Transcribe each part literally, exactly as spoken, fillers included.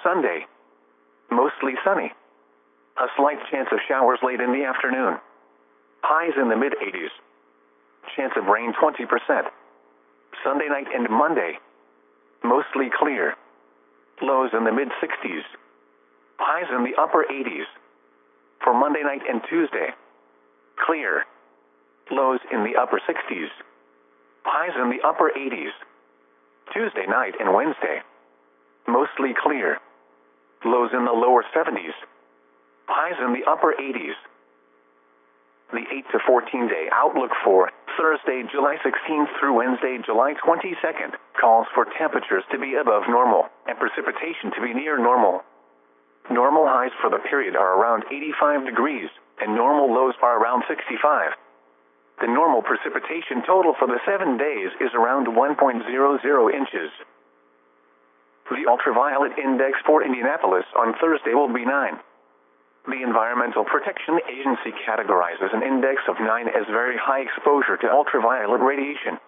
Sunday, mostly sunny. A slight chance of showers late in the afternoon. Highs in the mid eighties. Chance of rain twenty percent. Sunday night and Monday, mostly clear. Lows in the mid sixties. Highs in the upper eighties. For Monday night and Tuesday, clear. Lows in the upper sixties. Highs in the upper eighties. Tuesday night and Wednesday, mostly clear. Lows in the lower seventies. Highs in the upper eighties. The eight to fourteen day outlook for Thursday, July sixteenth through Wednesday, July twenty-second, calls for temperatures to be above normal and precipitation to be near normal. Normal highs for the period are around eighty-five degrees, and normal lows are around sixty-five. The normal precipitation total for the seven days is around one point zero zero inches. The ultraviolet index for Indianapolis on Thursday will be nine. The Environmental Protection Agency categorizes an index of nine as very high exposure to ultraviolet radiation.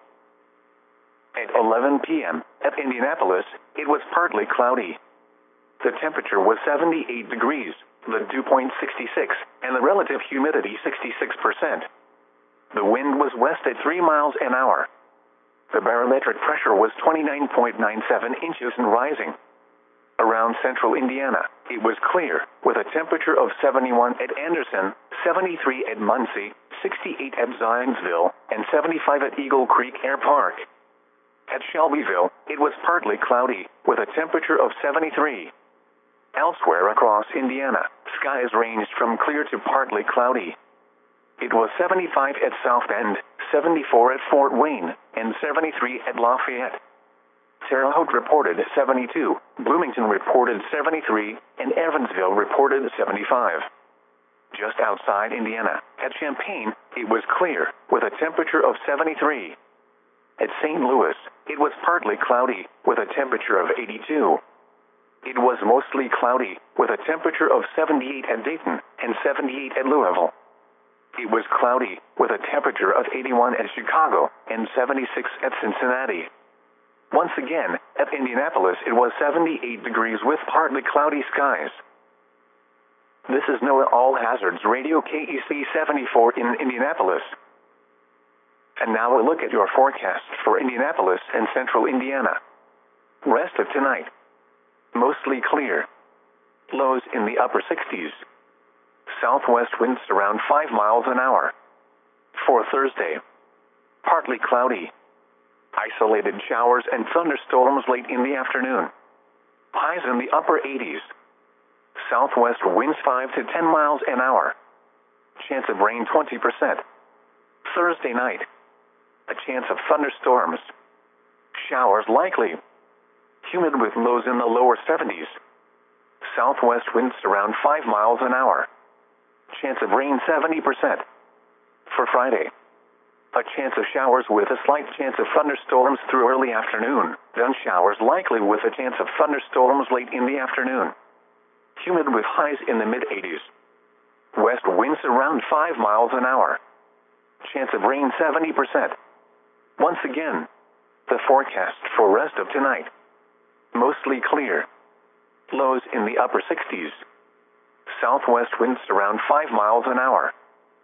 At eleven p m at Indianapolis, it was partly cloudy. The temperature was seventy-eight degrees, the dew point sixty-six, and the relative humidity sixty-six percent. The wind was west at three miles an hour. The barometric pressure was twenty-nine point nine seven inches and rising. Around central Indiana, it was clear, with a temperature of seventy-one at Anderson, seventy-three at Muncie, sixty-eight at Zionsville, and seventy-five at Eagle Creek Air Park. At Shelbyville, it was partly cloudy, with a temperature of seventy-three. Elsewhere across Indiana, skies ranged from clear to partly cloudy. It was seventy-five at South Bend, seventy-four at Fort Wayne, and seventy-three at Lafayette. Terre Haute reported seventy-two, Bloomington reported seventy-three, and Evansville reported seventy-five. Just outside Indiana, at Champaign, it was clear, with a temperature of seventy-three. At Saint Louis, it was partly cloudy, with a temperature of eighty-two. It was mostly cloudy, with a temperature of seventy-eight at Dayton and seventy-eight at Louisville. It was cloudy, with a temperature of eighty-one at Chicago and seventy-six at Cincinnati. Once again, at Indianapolis it was seventy-eight degrees with partly cloudy skies. This is NOAA All Hazards Radio K E C seventy-four in Indianapolis. And now a look at your forecast for Indianapolis and central Indiana. Rest of tonight. Mostly clear. Lows in the upper sixties. Southwest winds around five miles an hour. For Thursday, partly cloudy. Isolated showers and thunderstorms late in the afternoon. Highs in the upper eighties. Southwest winds five to ten miles an hour. Chance of rain twenty percent. Thursday night, a chance of thunderstorms. Showers likely. Humid with lows in the lower seventies. Southwest winds around five miles an hour. Chance of rain seventy percent. For Friday, a chance of showers with a slight chance of thunderstorms through early afternoon, then showers likely with a chance of thunderstorms late in the afternoon. Humid with highs in the mid eighties. West winds around five miles an hour. Chance of rain seventy percent. Once again, the forecast for rest of tonight. Mostly clear. Lows in the upper sixties. Southwest winds around five miles an hour.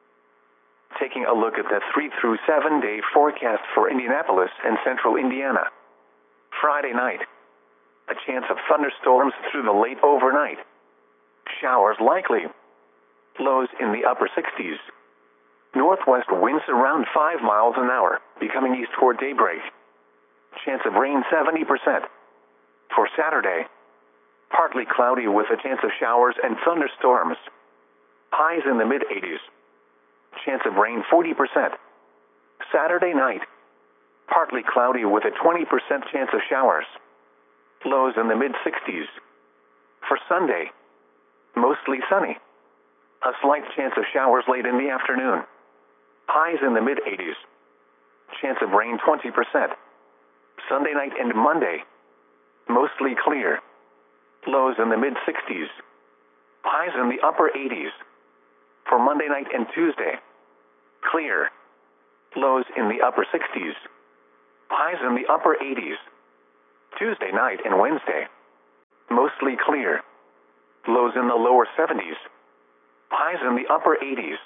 Taking a look at the three through seven day forecast for Indianapolis and central Indiana. Friday night, a chance of thunderstorms through the late overnight. Showers likely. Lows in the upper sixties. Northwest winds around five miles an hour, becoming east toward daybreak. Chance of rain seventy percent. For Saturday, partly cloudy with a chance of showers and thunderstorms. Highs in the mid eighties. Chance of rain forty percent. Saturday night, partly cloudy with a twenty percent chance of showers. Lows in the mid sixties. For Sunday, mostly sunny. A slight chance of showers late in the afternoon. Highs in the mid eighties. Chance of rain twenty percent. Sunday night and Monday, mostly clear. Lows in the mid sixties. Highs in the upper eighties. For Monday night and Tuesday, clear. Lows in the upper sixties. Highs in the upper eighties. Tuesday night and Wednesday, mostly clear. Lows in the lower seventies. Highs in the upper eighties.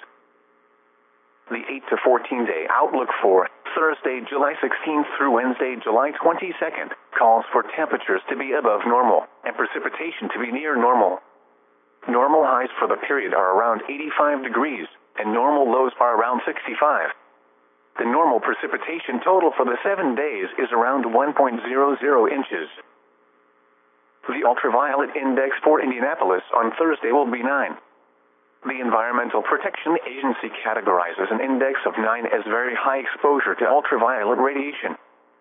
The eight to fourteen day outlook for Thursday, July sixteenth through Wednesday, July twenty-second, calls for temperatures to be above normal and precipitation to be near normal. Normal highs for the period are around eighty-five degrees, and normal lows are around sixty-five. The normal precipitation total for the seven days is around one point zero zero inches. The ultraviolet index for Indianapolis on Thursday will be nine. The Environmental Protection Agency categorizes an index of nine as very high exposure to ultraviolet radiation.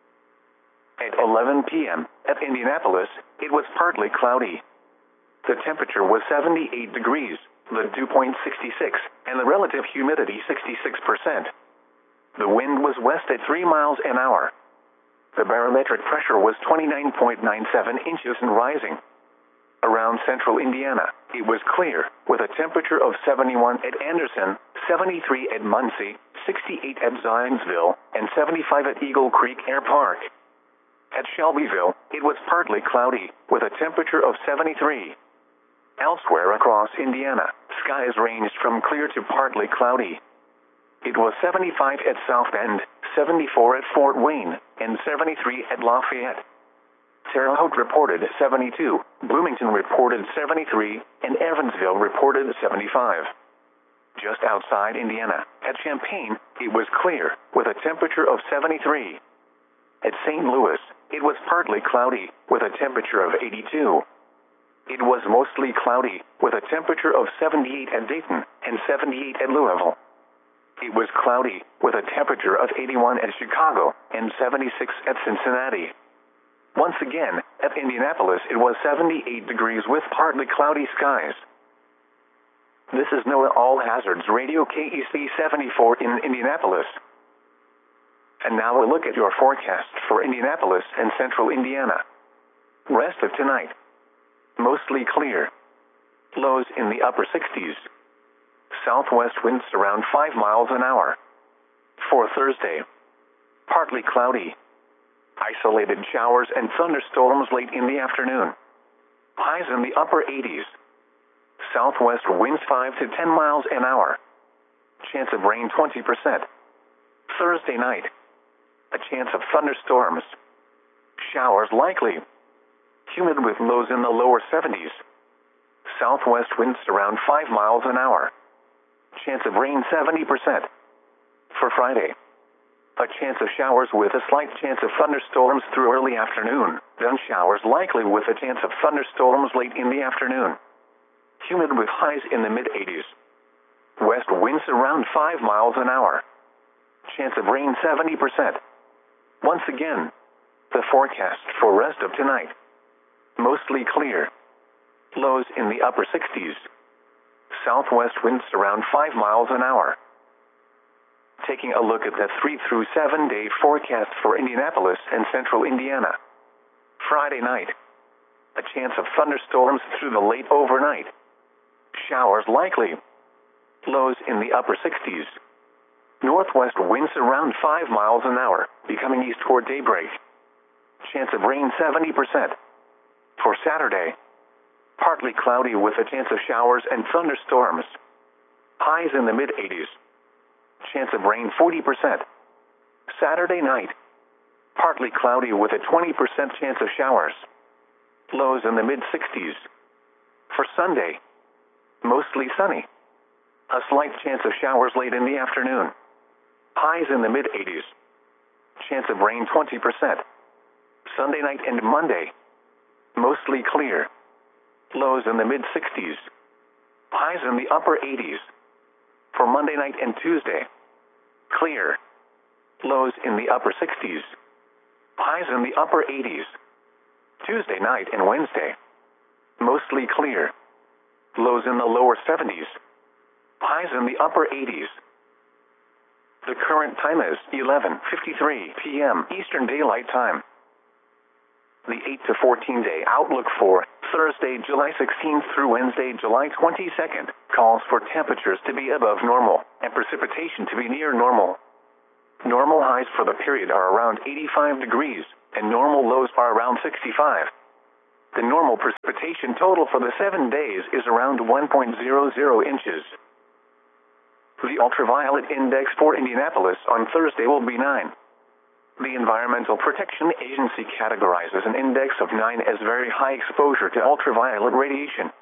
At eleven p m at Indianapolis, it was partly cloudy. The temperature was seventy-eight degrees, the dew point sixty-six, and the relative humidity sixty-six percent. The wind was west at three miles an hour. The barometric pressure was twenty-nine point nine seven inches and rising. Around central Indiana, it was clear, with a temperature of seventy-one at Anderson, seventy-three at Muncie, sixty-eight at Zionsville, and seventy-five at Eagle Creek Air Park. At Shelbyville, it was partly cloudy, with a temperature of seventy-three. Elsewhere across Indiana, skies ranged from clear to partly cloudy. It was seventy-five at South Bend, seventy-four at Fort Wayne, and seventy-three at Lafayette. Terre Haute reported seventy-two, Bloomington reported seventy-three, and Evansville reported seventy-five. Just outside Indiana, at Champaign, it was clear, with a temperature of seventy-three. At Saint Louis, it was partly cloudy, with a temperature of eighty-two. It was mostly cloudy, with a temperature of seventy-eight at Dayton, and seventy-eight at Louisville. It was cloudy, with a temperature of eighty-one at Chicago, and seventy-six at Cincinnati. Once again, at Indianapolis it was seventy-eight degrees with partly cloudy skies. This is NOAA All Hazards Radio K E C seventy-four in Indianapolis. And now a look at your forecast for Indianapolis and central Indiana. Rest of tonight. Mostly clear. Lows in the upper sixties. Southwest winds around five miles an hour. For Thursday, partly cloudy. Isolated showers and thunderstorms late in the afternoon. Highs in the upper eighties. Southwest winds five to ten miles an hour. Chance of rain twenty percent. Thursday night, a chance of thunderstorms. Showers likely. Humid with lows in the lower seventies. Southwest winds around five miles an hour. Chance of rain seventy percent. For Friday, a chance of showers with a slight chance of thunderstorms through early afternoon, then showers likely with a chance of thunderstorms late in the afternoon. Humid with highs in the mid eighties. West winds around five miles an hour. Chance of rain seventy percent. Once again, the forecast for rest of tonight. Mostly clear. Lows in the upper sixties. Southwest winds around five miles an hour. Taking a look at the three through seven day forecast for Indianapolis and central Indiana. Friday night, a chance of thunderstorms through the late overnight. Showers likely. Lows in the upper sixties. Northwest winds around five miles an hour, becoming east toward daybreak. Chance of rain seventy percent. For Saturday, partly cloudy with a chance of showers and thunderstorms. Highs in the mid eighties. Chance of rain forty percent. Saturday night, partly cloudy with a twenty percent chance of showers. Lows in the mid sixties. For Sunday, mostly sunny. A slight chance of showers late in the afternoon. Highs in the mid eighties. Chance of rain twenty percent. Sunday night and Monday, mostly clear. Lows in the mid sixties. Highs in the upper eighties. For Monday night and Tuesday, clear. Lows in the upper sixties. Highs in the upper eighties. Tuesday night and Wednesday, mostly clear. Lows in the lower seventies. Highs in the upper eighties. The current time is eleven fifty-three p m Eastern Daylight Time. The eight to fourteen day outlook for Thursday, July sixteenth through Wednesday, July twenty-second, calls for temperatures to be above normal and precipitation to be near normal. Normal highs for the period are around eighty-five degrees, and normal lows are around sixty-five. The normal precipitation total for the seven days is around one point zero zero inches. The ultraviolet index for Indianapolis on Thursday will be nine. The Environmental Protection Agency categorizes an index of nine as very high exposure to ultraviolet radiation.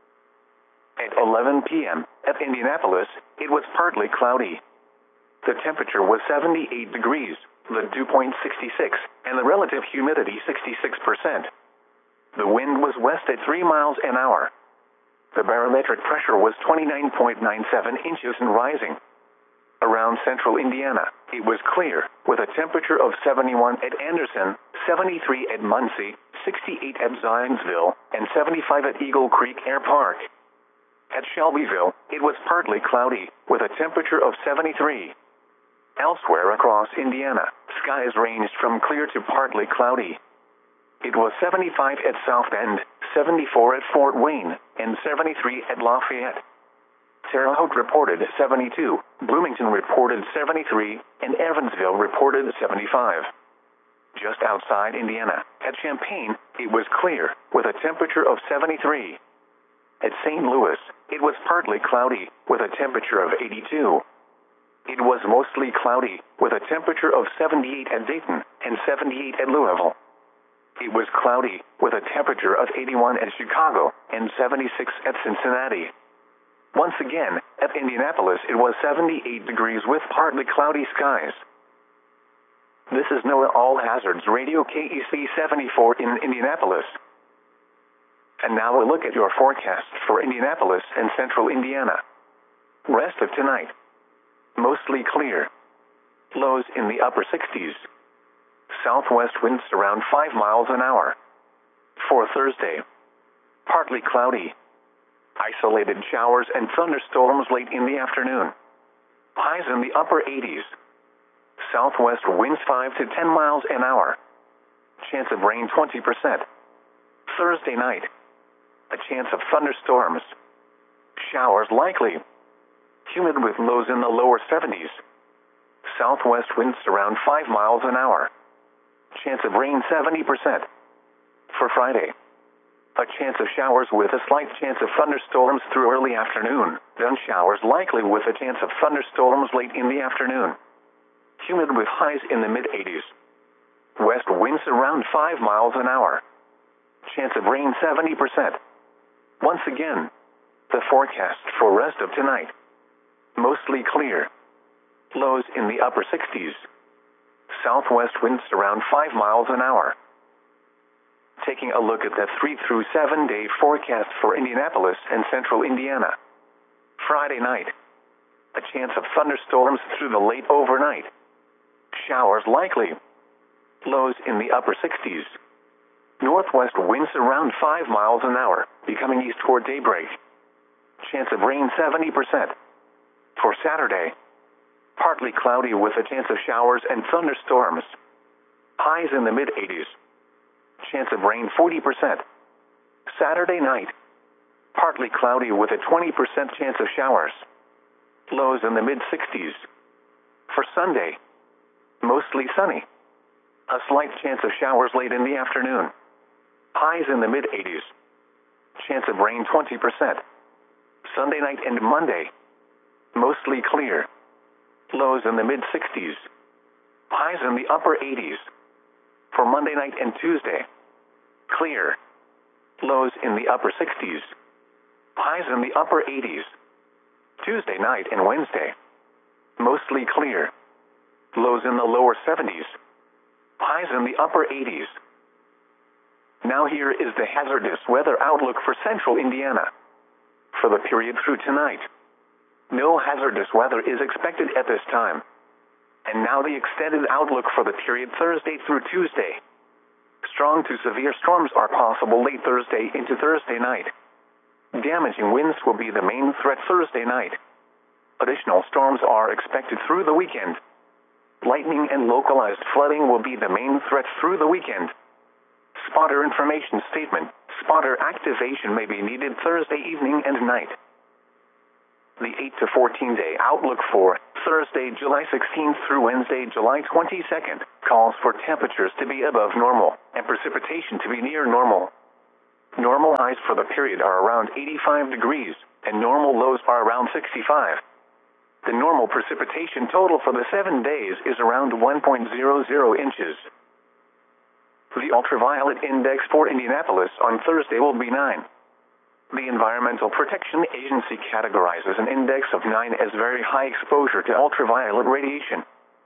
At eleven p m at Indianapolis, it was partly cloudy. The temperature was seventy-eight degrees, the dew point sixty-six, and the relative humidity sixty-six percent. The wind was west at three miles an hour. The barometric pressure was twenty-nine point nine seven inches and rising. Around central Indiana, it was clear, with a temperature of seventy-one at Anderson, seventy-three at Muncie, sixty-eight at Zionsville, and seventy-five at Eagle Creek Air Park. At Shelbyville, it was partly cloudy, with a temperature of seventy-three. Elsewhere across Indiana, skies ranged from clear to partly cloudy. It was seventy-five at South Bend, seventy-four at Fort Wayne, and seventy-three at Lafayette. Terre Haute reported seventy-two, Bloomington reported seventy-three, and Evansville reported seventy-five. Just outside Indiana, at Champaign, it was clear, with a temperature of seventy-three. At Saint Louis, it was partly cloudy, with a temperature of eighty-two. It was mostly cloudy, with a temperature of seventy-eight at Dayton and seventy-eight at Louisville. It was cloudy, with a temperature of eighty-one at Chicago and seventy-six at Cincinnati. Once again, at Indianapolis it was seventy-eight degrees with partly cloudy skies. This is NOAA All Hazards Radio K E C seventy-four in Indianapolis. And now a look at your forecast for Indianapolis and central Indiana. Rest of tonight. Mostly clear. Lows in the upper sixties. Southwest winds around five miles an hour. For Thursday, partly cloudy. Isolated showers and thunderstorms late in the afternoon. Highs in the upper eighties. Southwest winds five to ten miles an hour. Chance of rain twenty percent. Thursday night. A chance of thunderstorms. Showers likely. Humid with lows in the lower seventies. Southwest winds around five miles an hour. Chance of rain seventy percent. For Friday, a chance of showers with a slight chance of thunderstorms through early afternoon, then showers likely with a chance of thunderstorms late in the afternoon. Humid with highs in the mid eighties. West winds around five miles an hour. Chance of rain seventy percent. Once again, the forecast for rest of tonight. Mostly clear. Lows in the upper sixties. Southwest winds around five miles an hour. Taking a look at the three through seven day forecast for Indianapolis and central Indiana. Friday night. A chance of thunderstorms through the late overnight. Showers likely. Lows in the upper sixties. Northwest winds around five miles an hour, becoming east toward daybreak. Chance of rain seventy percent. For Saturday, partly cloudy with a chance of showers and thunderstorms. Highs in the mid eighties. Chance of rain forty percent. Saturday night, partly cloudy with a twenty percent chance of showers. Lows in the mid sixties. For Sunday, mostly sunny. A slight chance of showers late in the afternoon. Highs in the mid eighties. Chance of rain twenty percent. Sunday night and Monday, mostly clear. Lows in the mid sixties. Highs in the upper eighties. For Monday night and Tuesday, clear. Lows in the upper sixties. Highs in the upper eighties. Tuesday night and Wednesday, mostly clear. Lows in the lower seventies. Highs in the upper eighties. Now here is the hazardous weather outlook for central Indiana. For the period through tonight, no hazardous weather is expected at this time. And now the extended outlook for the period Thursday through Tuesday. Strong to severe storms are possible late Thursday into Thursday night. Damaging winds will be the main threat Thursday night. Additional storms are expected through the weekend. Lightning and localized flooding will be the main threat through the weekend. Spotter information statement. Spotter activation may be needed Thursday evening and night. The eight to fourteen day outlook for Thursday, July sixteenth through Wednesday, July twenty-second calls for temperatures to be above normal and precipitation to be near normal. Normal highs for the period are around eighty-five degrees, and normal lows are around sixty-five. The normal precipitation total for the seven days is around one point zero zero inches. The ultraviolet index for Indianapolis on Thursday will be nine. The Environmental Protection Agency categorizes an index of nine as very high exposure to ultraviolet radiation.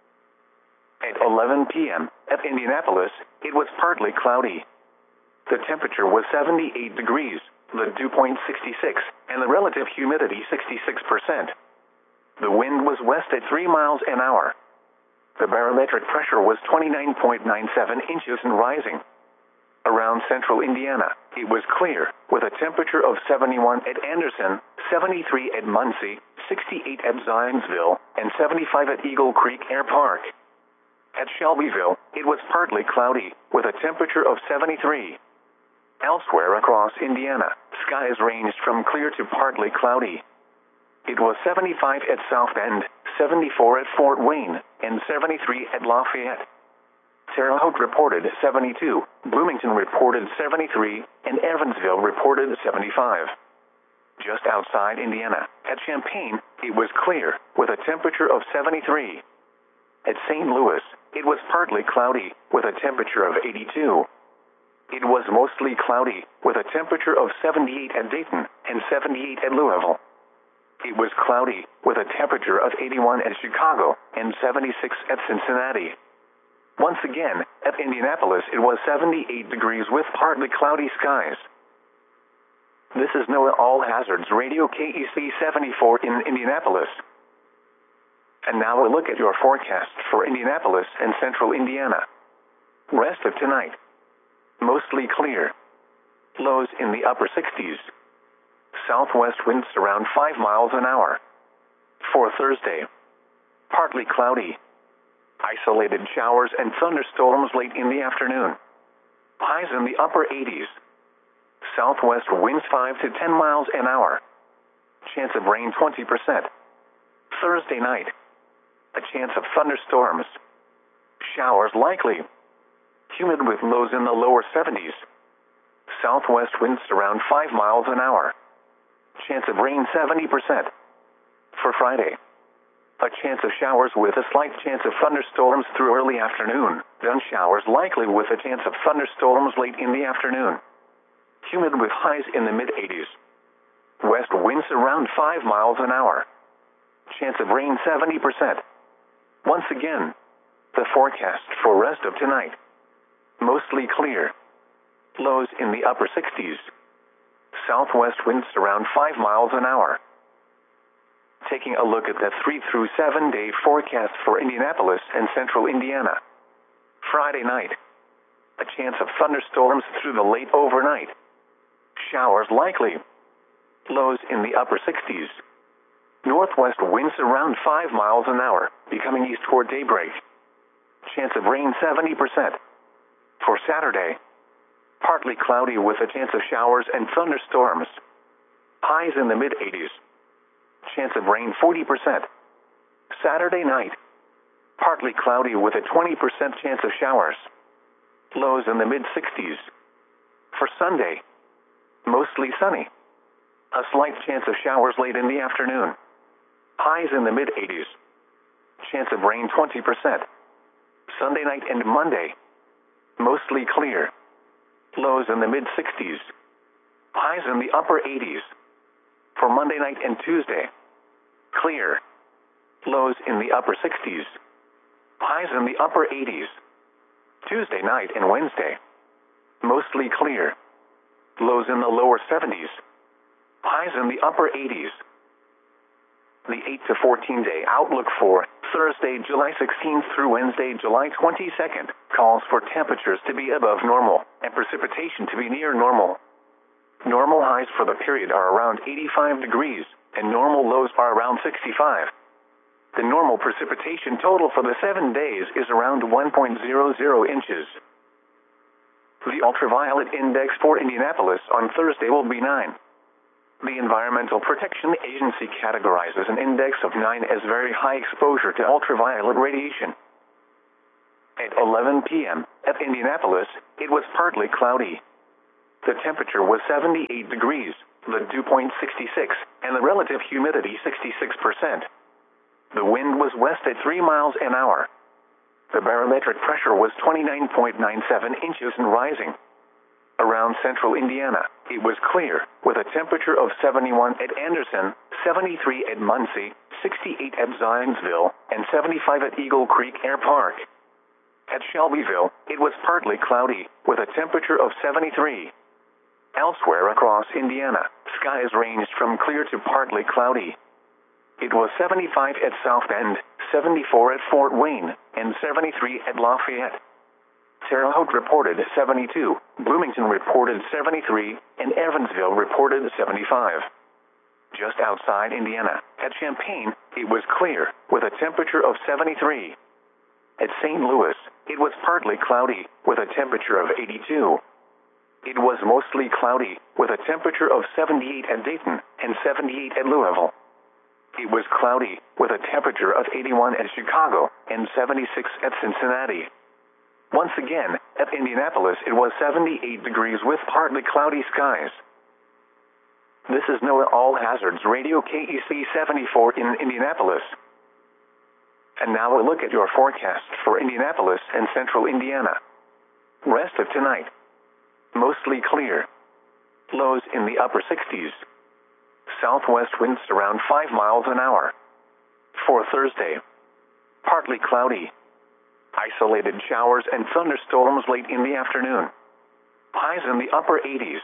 At eleven p m at Indianapolis, it was partly cloudy. The temperature was seventy-eight degrees, the dew point sixty-six, and the relative humidity sixty-six percent. The wind was west at three miles an hour. The barometric pressure was twenty-nine point nine seven inches and rising. Around central Indiana, it was clear, with a temperature of seventy-one at Anderson, seventy-three at Muncie, sixty-eight at Zionsville, and seventy-five at Eagle Creek Air Park. At Shelbyville, it was partly cloudy, with a temperature of seventy-three. Elsewhere across Indiana, skies ranged from clear to partly cloudy. It was seventy-five at South Bend, seventy-four at Fort Wayne, and seventy-three at Lafayette. Terre Haute reported seventy-two, Bloomington reported seventy-three, and Evansville reported seventy-five. Just outside Indiana, at Champaign, it was clear, with a temperature of seventy-three. At Saint Louis, it was partly cloudy, with a temperature of eighty-two. It was mostly cloudy, with a temperature of seventy-eight at Dayton and seventy-eight at Louisville. It was cloudy, with a temperature of eighty-one at Chicago and seventy-six at Cincinnati. Once again, at Indianapolis it was seventy-eight degrees with partly cloudy skies. This is NOAA All Hazards Radio K E C seventy-four in Indianapolis. And now a look at your forecast for Indianapolis and central Indiana. Rest of tonight. Mostly clear. Lows in the upper sixties. Southwest winds around five miles an hour. For Thursday, partly cloudy. Isolated showers and thunderstorms late in the afternoon. Highs in the upper eighties. Southwest winds five to ten miles an hour. Chance of rain twenty percent. Thursday night, a chance of thunderstorms. Showers likely. Humid with lows in the lower seventies. Southwest winds around five miles an hour. Chance of rain seventy percent. For Friday, a chance of showers with a slight chance of thunderstorms through early afternoon, then showers likely with a chance of thunderstorms late in the afternoon. Humid with highs in the mid eighties. West winds around five miles an hour. Chance of rain seventy percent. Once again, the forecast for rest of tonight. Mostly clear. Lows in the upper sixties. Southwest winds around five miles an hour. Taking a look at the three through seven day forecast for Indianapolis and central Indiana. Friday night, a chance of thunderstorms through the late overnight. Showers likely. Lows in the upper sixties. Northwest winds around five miles an hour, becoming east toward daybreak. Chance of rain seventy percent. For Saturday, partly cloudy with a chance of showers and thunderstorms. Highs in the mid eighties. Chance of rain forty percent. Saturday night, partly cloudy with a twenty percent chance of showers. Lows in the mid sixties. For Sunday, mostly sunny. A slight chance of showers late in the afternoon. Highs in the mid eighties. Chance of rain twenty percent. Sunday night and Monday, mostly clear. Lows in the mid sixties. Highs in the upper eighties. For Monday night and Tuesday, clear. Lows in the upper sixties. Highs in the upper eighties. Tuesday night and Wednesday, mostly clear. Lows in the lower seventies. Highs in the upper eighties. The eight to fourteen day outlook for Thursday, July sixteenth through Wednesday, July twenty-second, calls for temperatures to be above normal and precipitation to be near normal. Normal highs for the period are around eighty-five degrees, and normal lows are around sixty-five. The normal precipitation total for the seven days is around one point zero zero inches. The ultraviolet index for Indianapolis on Thursday will be nine. The Environmental Protection Agency categorizes an index of nine as very high exposure to ultraviolet radiation. At eleven p m at Indianapolis, it was partly cloudy. The temperature was seventy-eight degrees, the dew point sixty-six, and the relative humidity sixty-six percent. The wind was west at three miles an hour. The barometric pressure was twenty-nine point nine seven inches and rising. Around central Indiana, it was clear, with a temperature of seventy-one at Anderson, seventy-three at Muncie, sixty-eight at Zionsville, and seventy-five at Eagle Creek Air Park. At Shelbyville, it was partly cloudy, with a temperature of seventy-three. Elsewhere across Indiana, skies ranged from clear to partly cloudy. It was seventy-five at South Bend, seventy-four at Fort Wayne, and seventy-three at Lafayette. Terre Haute reported seventy-two, Bloomington reported seventy-three, and Evansville reported seventy-five. Just outside Indiana, at Champaign, it was clear, with a temperature of seventy-three. At Saint Louis, it was partly cloudy, with a temperature of eighty-two. It was mostly cloudy, with a temperature of seventy-eight at Dayton and seventy-eight at Louisville. It was cloudy, with a temperature of eighty-one at Chicago and seventy-six at Cincinnati. Once again, at Indianapolis it was seventy-eight degrees with partly cloudy skies. This is NOAA All Hazards Radio K E C seventy-four in Indianapolis. And now a look at your forecast for Indianapolis and central Indiana. Rest of tonight. Mostly clear. Lows in the upper sixties. Southwest winds around five miles an hour. For Thursday, partly cloudy. Isolated showers and thunderstorms late in the afternoon. Highs in the upper eighties.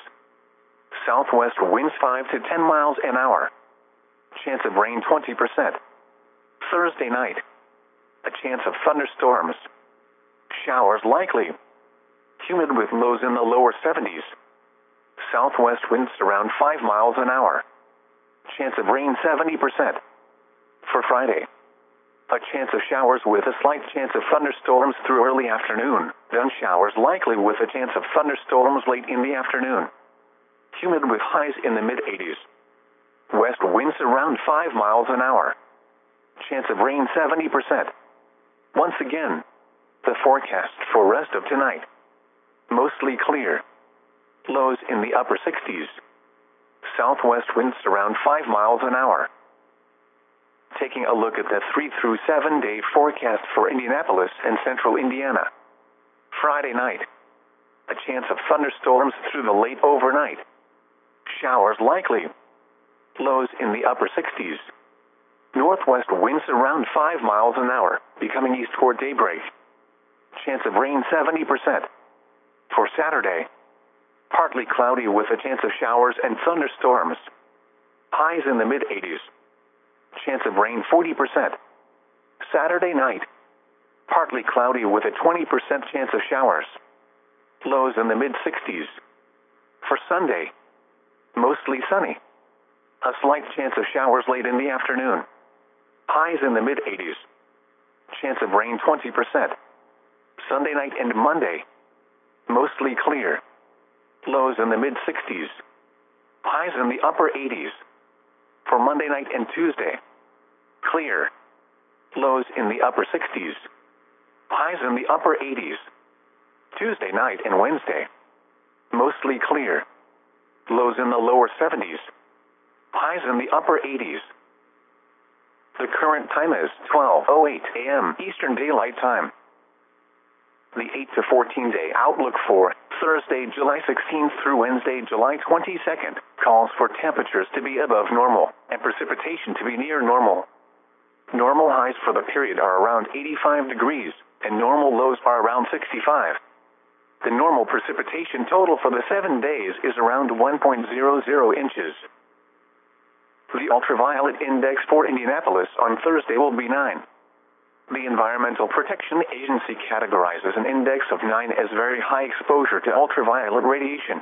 Southwest winds five to ten miles an hour. Chance of rain twenty percent. Thursday night, a chance of thunderstorms. Showers likely. Humid with lows in the lower seventies. Southwest winds around five miles an hour. Chance of rain seventy percent. For Friday, a chance of showers with a slight chance of thunderstorms through early afternoon, then showers likely with a chance of thunderstorms late in the afternoon. Humid with highs in the mid eighties. West winds around five miles an hour. Chance of rain seventy percent. Once again, the forecast for rest of tonight. Mostly clear. Lows in the upper sixties. Southwest winds around five miles an hour. Taking a look at the three through seven day forecast for Indianapolis and central Indiana. Friday night, a chance of thunderstorms through the late overnight. Showers likely. Lows in the upper sixties. Northwest winds around five miles an hour, becoming east toward daybreak. Chance of rain seventy percent. For Saturday, partly cloudy with a chance of showers and thunderstorms. Highs in the mid eighties. Chance of rain forty percent. Saturday night, partly cloudy with a twenty percent chance of showers. Lows in the mid sixties. For Sunday, mostly sunny. A slight chance of showers late in the afternoon. Highs in the mid eighties. Chance of rain twenty percent. Sunday night and Monday, mostly clear. Lows in the mid sixties. Highs in the upper eighties. For Monday night and Tuesday, clear. Lows in the upper sixties. Highs in the upper eighties. Tuesday night and Wednesday, mostly clear. Lows in the lower seventies. Highs in the upper eighties. The current time is twelve oh eight a m Eastern Daylight Time. The eight to fourteen day outlook for Thursday, July sixteenth through Wednesday, July twenty-second, calls for temperatures to be above normal and precipitation to be near normal. Normal highs for the period are around eighty-five degrees, and normal lows are around sixty-five. The normal precipitation total for the seven days is around one point zero zero inches. The ultraviolet index for Indianapolis on Thursday will be nine. The Environmental Protection Agency categorizes an index of nine as very high exposure to ultraviolet radiation.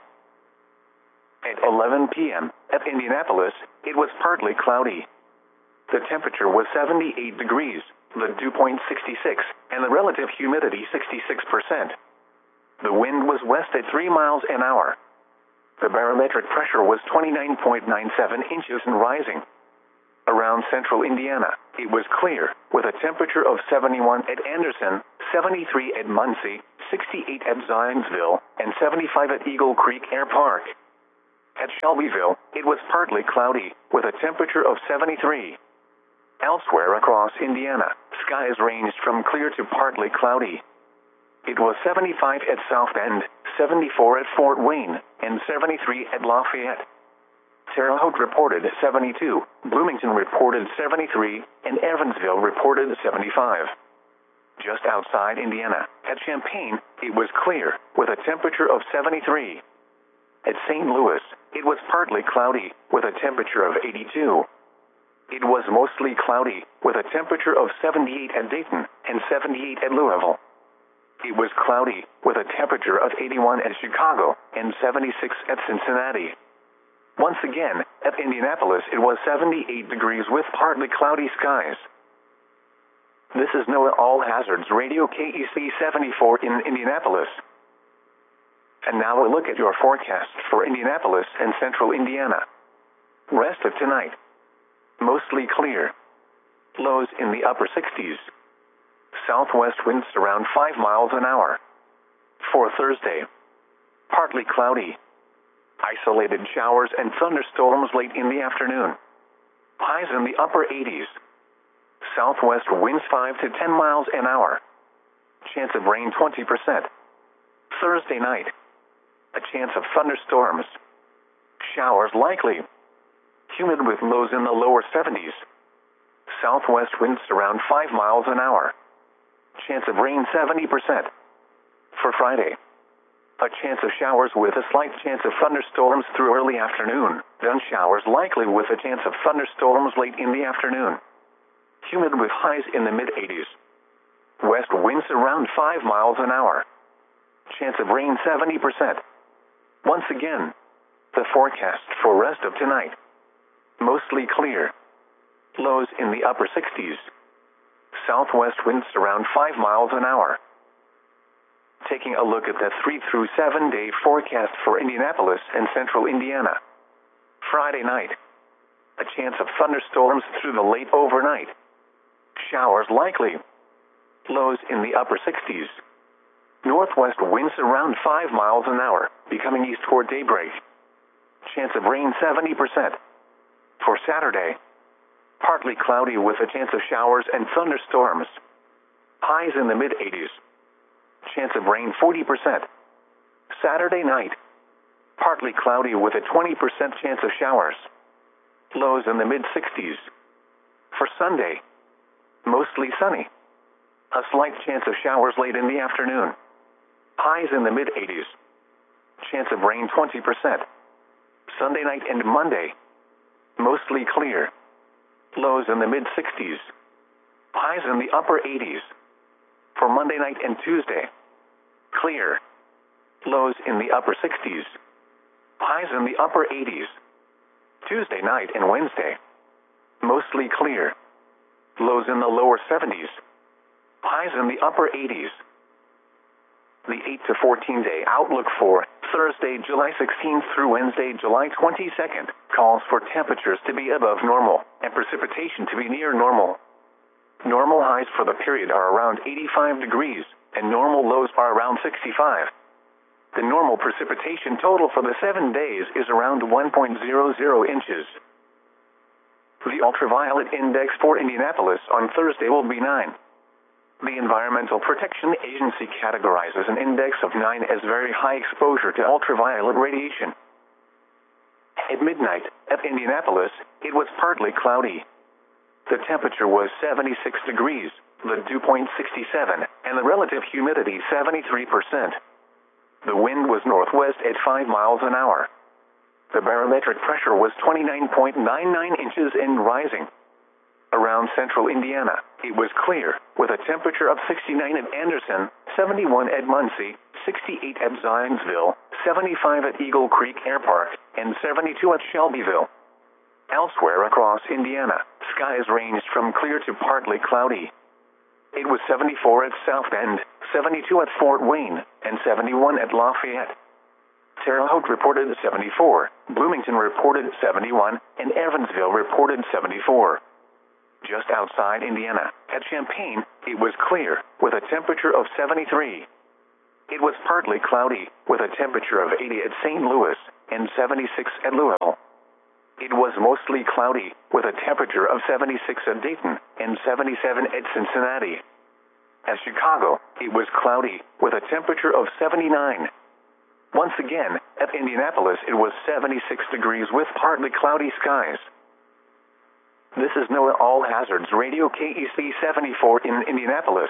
At eleven p m at Indianapolis, it was partly cloudy. The temperature was seventy-eight degrees, the dew point sixty-six, and the relative humidity sixty-six percent. The wind was west at three miles an hour. The barometric pressure was twenty-nine point nine seven inches and rising. Around central Indiana, it was clear, with a temperature of seventy-one at Anderson, seventy-three at Muncie, sixty-eight at Zionsville, and seventy-five at Eagle Creek Air Park. At Shelbyville, it was partly cloudy, with a temperature of seventy-three. Elsewhere across Indiana, skies ranged from clear to partly cloudy. It was seventy-five at South Bend, seventy-four at Fort Wayne, and seventy-three at Lafayette. Terre Haute reported seventy-two, Bloomington reported seventy-three, and Evansville reported seventy-five. Just outside Indiana, at Champaign, it was clear, with a temperature of seventy-three. At Saint Louis, it was partly cloudy, with a temperature of eighty-two. It was mostly cloudy, with a temperature of seventy-eight at Dayton, and seventy-eight at Louisville. It was cloudy, with a temperature of eighty-one at Chicago, and seventy-six at Cincinnati. Once again, at Indianapolis it was seventy-eight degrees with partly cloudy skies. This is NOAA All Hazards Radio K E C seventy-four in Indianapolis. And now a look at your forecast for Indianapolis and central Indiana. Rest of tonight. Mostly clear. Lows in the upper sixties. Southwest winds around five miles an hour. For Thursday. Partly cloudy. Isolated showers and thunderstorms late in the afternoon. Highs in the upper eighties. Southwest winds five to ten miles an hour. Chance of rain twenty percent. Thursday night. A chance of thunderstorms. Showers likely. Humid with lows in the lower seventies. Southwest winds around five miles an hour. Chance of rain seventy percent. For Friday. A chance of showers with a slight chance of thunderstorms through early afternoon, then showers likely with a chance of thunderstorms late in the afternoon. Humid with highs in the mid eighties. West winds around five miles an hour. Chance of rain seventy percent. Once again, the forecast for rest of tonight. Mostly clear. Lows in the upper sixties. Southwest winds around five miles an hour. Taking a look at the three through seven day forecast for Indianapolis and central Indiana. Friday night. A chance of thunderstorms through the late overnight. Showers likely. Lows in the upper sixties. Northwest winds around five miles an hour, becoming east toward daybreak. Chance of rain seventy percent. For Saturday. Partly cloudy with a chance of showers and thunderstorms. Highs in the mid eighties. Chance of rain forty percent. Saturday night. Partly cloudy with a twenty percent chance of showers. Lows in the mid sixties. For Sunday. Mostly sunny. A slight chance of showers late in the afternoon. Highs in the mid eighties. Chance of rain twenty percent. Sunday night and Monday. Mostly clear. Lows in the mid sixties. Highs in the upper eighties. For Monday night and Tuesday. Clear. Lows in the upper sixties. Highs in the upper eighties. Tuesday night and Wednesday. Mostly clear. Lows in the lower seventies. Highs in the upper eighties. The eight to fourteen day outlook for Thursday, July sixteenth through Wednesday, July twenty-second, calls for temperatures to be above normal and precipitation to be near normal. Normal highs for the period are around eighty-five degrees, and normal lows are around sixty-five. The normal precipitation total for the seven days is around one point zero zero inches. The ultraviolet index for Indianapolis on Thursday will be nine. The Environmental Protection Agency categorizes an index of nine as very high exposure to ultraviolet radiation. At midnight, at Indianapolis, it was partly cloudy. The temperature was seventy-six degrees, the dew point sixty-seven, and the relative humidity seventy-three percent. The wind was northwest at five miles an hour. The barometric pressure was twenty-nine point nine nine inches and rising. Around central Indiana, it was clear, with a temperature of sixty-nine at Anderson, seventy-one at Muncie, sixty-eight at Zionsville, seventy-five at Eagle Creek Air Park, and seventy-two at Shelbyville. Elsewhere across Indiana, skies ranged from clear to partly cloudy. It was seventy-four at South Bend, seventy-two at Fort Wayne, and seventy-one at Lafayette. Terre Haute reported seventy-four, Bloomington reported seventy-one, and Evansville reported seventy-four. Just outside Indiana, at Champaign, it was clear, with a temperature of seventy-three. it was partly cloudy, with a temperature of eighty at Saint Louis and seventy-six at Louisville. It was mostly cloudy, with a temperature of seventy-six at Dayton and seventy-seven at Cincinnati. At Chicago, it was cloudy, with a temperature of seventy-nine. Once again, at Indianapolis it was seventy-six degrees with partly cloudy skies. This is NOAA All Hazards Radio K E C seventy-four in Indianapolis.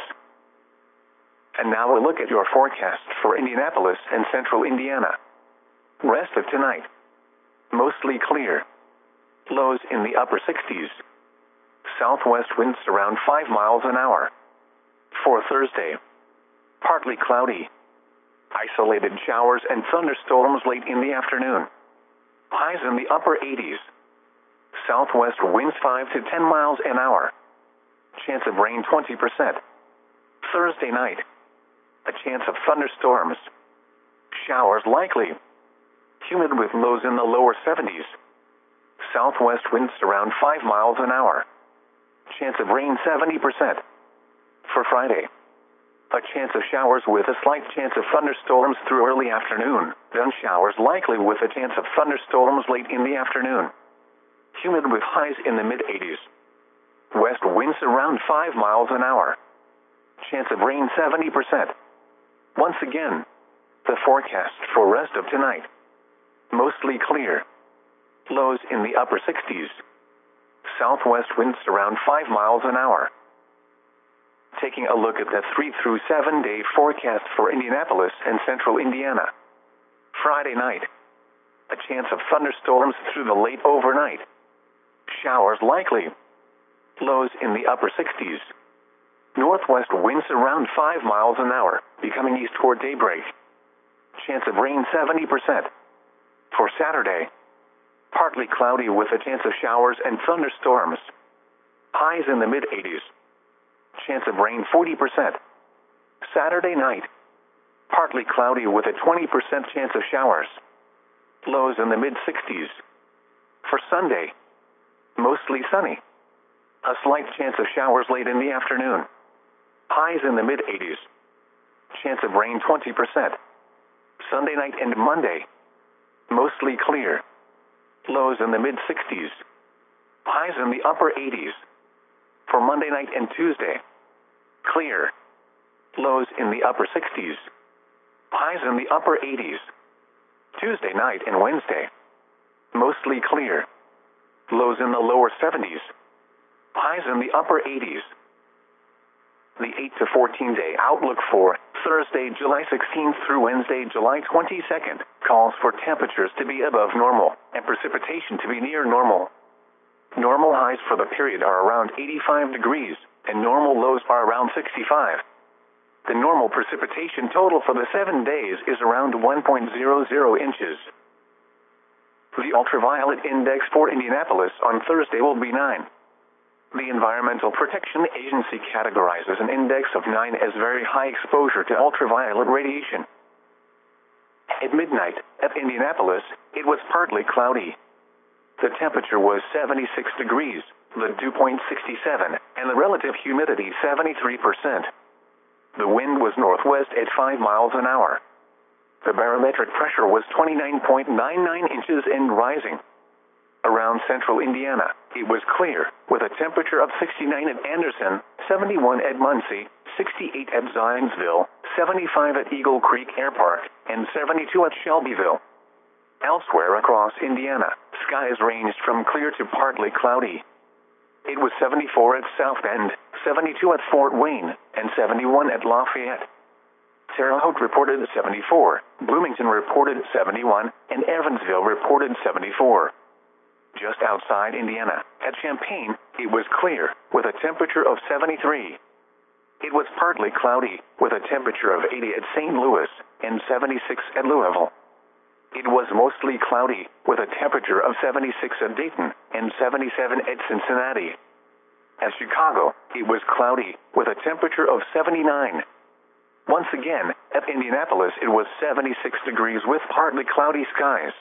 And now a look at your forecast for Indianapolis and central Indiana. Rest of tonight. Mostly clear. Lows in the upper sixties. Southwest winds around five miles an hour. For Thursday, partly cloudy. Isolated showers and thunderstorms late in the afternoon. Highs in the upper eighties. Southwest winds five to ten miles an hour. Chance of rain twenty percent. Thursday night, a chance of thunderstorms. Showers likely. Humid with lows in the lower seventies. Southwest winds around five miles an hour. Chance of rain seventy percent. For Friday, a chance of showers with a slight chance of thunderstorms through early afternoon, then showers likely with a chance of thunderstorms late in the afternoon. Humid with highs in the mid eighties. West winds around five miles an hour. Chance of rain seventy percent. Once again, the forecast for rest of tonight. Mostly clear. Lows in the upper sixties. Southwest winds around five miles an hour. Taking a look at the three through seven day forecast for Indianapolis and central Indiana. Friday night, a chance of thunderstorms through the late overnight. Showers likely. Lows in the upper sixties. Northwest winds around five miles an hour, becoming east toward daybreak. Chance of rain seventy percent. For Saturday, partly cloudy with a chance of showers and thunderstorms. Highs in the mid eighties. Chance of rain forty percent. Saturday night, partly cloudy with a twenty percent chance of showers. Lows in the mid sixties. For Sunday, mostly sunny. A slight chance of showers late in the afternoon. Highs in the mid eighties. Chance of rain twenty percent. Sunday night and Monday, mostly clear. Lows in the mid sixties. Highs in the upper eighties. For Monday night and Tuesday, clear. Lows in the upper sixties. Highs in the upper eighties. Tuesday night and Wednesday, mostly clear. Lows in the lower seventies. Highs in the upper eighties. The eight to fourteen day outlook for Thursday, July sixteenth through Wednesday, July twenty-second, calls for temperatures to be above normal and precipitation to be near normal. Normal highs for the period are around eighty-five degrees, and normal lows are around sixty-five. The normal precipitation total for the seven days is around one point zero zero inches. The ultraviolet index for Indianapolis on Thursday will be nine. The Environmental Protection Agency categorizes an index of nine as very high exposure to ultraviolet radiation. At midnight, at Indianapolis, it was partly cloudy. The temperature was seventy-six degrees, the dew point sixty-seven, and the relative humidity seventy-three percent. The wind was northwest at five miles an hour. The barometric pressure was twenty-nine point nine nine inches and rising. Around central Indiana, it was clear, with a temperature of sixty-nine at Anderson, seventy-one at Muncie, sixty-eight at Zionsville, seventy-five at Eagle Creek Air Park, and seventy-two at Shelbyville. Elsewhere across Indiana, skies ranged from clear to partly cloudy. It was seventy-four at South Bend, seventy-two at Fort Wayne, and seventy-one at Lafayette. Terre Haute reported seventy-four, Bloomington reported seventy-one, and Evansville reported seventy-four. Just outside Indiana, at Champaign, it was clear, with a temperature of seventy-three. It was partly cloudy, with a temperature of eighty at Saint Louis, and seventy-six at Louisville. It was mostly cloudy, with a temperature of seventy-six at Dayton, and seventy-seven at Cincinnati. At Chicago, it was cloudy, with a temperature of seventy-nine. Once again, at Indianapolis it was seventy-six degrees with partly cloudy skies.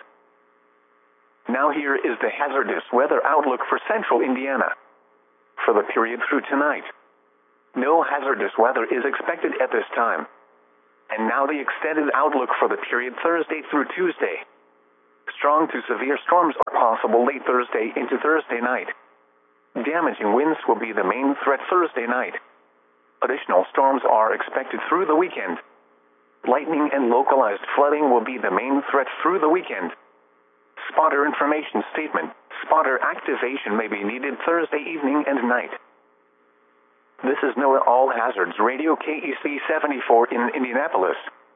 Now here is the hazardous weather outlook for central Indiana. For the period through tonight, no hazardous weather is expected at this time. And now the extended outlook for the period Thursday through Tuesday. Strong to severe storms are possible late Thursday into Thursday night. Damaging winds will be the main threat Thursday night. Additional storms are expected through the weekend. Lightning and localized flooding will be the main threat through the weekend. Spotter information statement. Spotter activation may be needed Thursday evening and night. This is NOAA All Hazards Radio K E C seventy-four in Indianapolis.